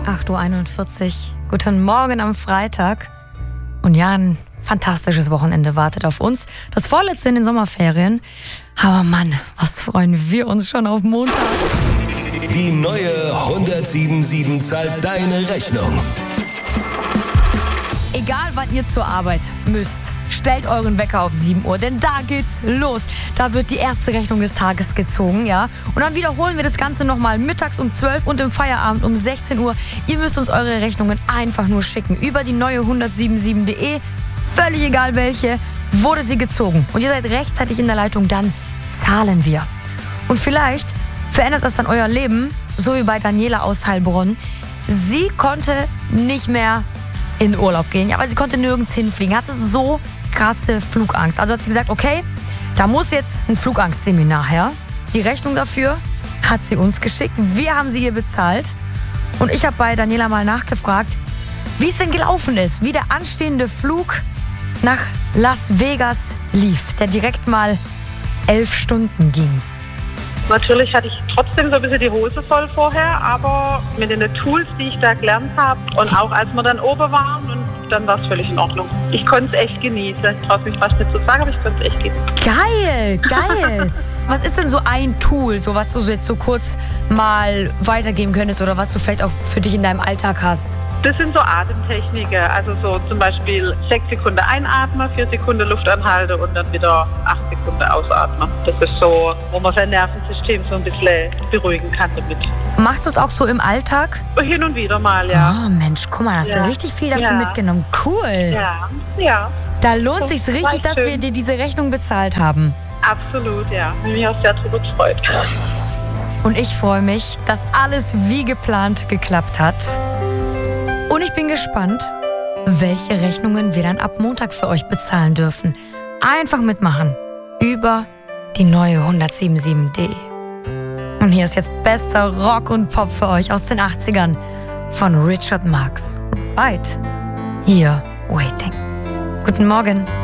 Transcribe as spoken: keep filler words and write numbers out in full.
acht Uhr einundvierzig. Guten Morgen am Freitag. Und ja, ein fantastisches Wochenende wartet auf uns. Das vorletzte in den Sommerferien. Aber Mann, was freuen wir uns schon auf Montag. Die neue hundertsieben sieben zahlt deine Rechnung. Egal, wann ihr zur Arbeit müsst, stellt euren Wecker auf sieben Uhr, denn da geht's los. Da wird die erste Rechnung des Tages gezogen, ja. Und dann wiederholen wir das Ganze nochmal mittags um zwölf und im Feierabend um sechzehn Uhr. Ihr müsst uns eure Rechnungen einfach nur schicken über die neue hundertsiebenundsiebzig punkt de. Völlig egal welche, wurde sie gezogen. Und ihr seid rechtzeitig in der Leitung, dann zahlen wir. Und vielleicht verändert das dann euer Leben, so wie bei Daniela aus Heilbronn. Sie konnte nicht mehr in Urlaub gehen, ja, weil sie konnte nirgends hinfliegen, hatte so krasse Flugangst. Also hat sie gesagt, okay, da muss jetzt ein Flugangstseminar her. Die Rechnung dafür hat sie uns geschickt. Wir haben sie ihr bezahlt. Und ich habe bei Daniela mal nachgefragt, wie es denn gelaufen ist, wie der anstehende Flug nach Las Vegas lief, der direkt mal elf Stunden ging. Natürlich hatte ich trotzdem so ein bisschen die Hose voll vorher, aber mit den Tools, die ich da gelernt habe und auch als wir dann oben waren, und dann war es völlig in Ordnung. Ich konnte es echt genießen. Ich traue mich fast nicht zu sagen, aber ich konnte es echt genießen. Geil, geil. Was ist denn so ein Tool, so was du so jetzt so kurz mal weitergeben könntest oder was du vielleicht auch für dich in deinem Alltag hast? Das sind so Atemtechniken, also so zum Beispiel sechs Sekunden einatmen, vier Sekunden Luft anhalten und dann wieder acht Sekunden ausatmen. Das ist so, wo man sein Nervensystem so ein bisschen beruhigen kann damit. Machst du es auch so im Alltag? Hin und wieder mal, ja. Oh Mensch, guck mal, hast ja. du richtig viel dafür ja. mitgenommen. Cool. Ja, ja. Da lohnt Das sich's richtig, dass schön. wir dir diese Rechnung bezahlt haben. Absolut, ja. Ich habe mich auch sehr darüber gefreut. Und ich freue mich, dass alles wie geplant geklappt hat. Und ich bin gespannt, welche Rechnungen wir dann ab Montag für euch bezahlen dürfen. Einfach mitmachen über die neue hundertsiebenundsiebzig punkt de. Und hier ist jetzt bester Rock und Pop für euch aus den achtzigern von Richard Marx. Right, here waiting. Guten Morgen.